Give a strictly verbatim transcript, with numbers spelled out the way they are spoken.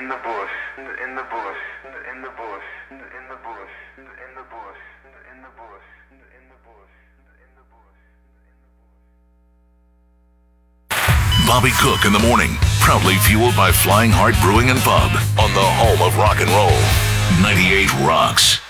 in the bush, in the bush, in the bush, in the bush, in the bush, in the bush, in the bush, in the bush. Bobby Cook in the morning, proudly fueled by Flying Heart Brewing and Pub on the home of rock and roll. ninety-eight Rocks.